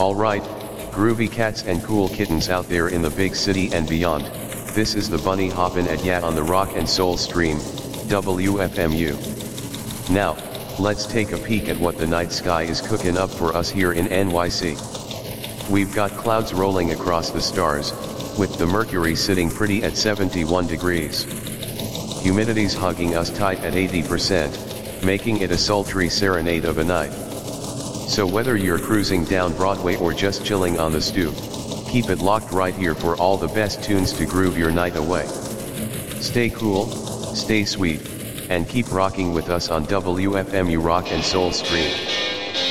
Alright, groovy cats and cool kittens out there in the big city and beyond, this is the Bunny Hoppin' at Ya on the Rock and Soul Stream, WFMU. Now, let's take a peek at what the night sky is cooking up for us here in NYC. We've got clouds rolling across the stars, with the mercury sitting pretty at 71 degrees. Humidity's hugging us tight at 80%, making it a sultry serenade of a night. So whether you're cruising down Broadway or just chilling on the stoop, keep it locked right here for all the best tunes to groove your night away. Stay cool, stay sweet, and keep rocking with us on WFMU Rock and Soul Stream.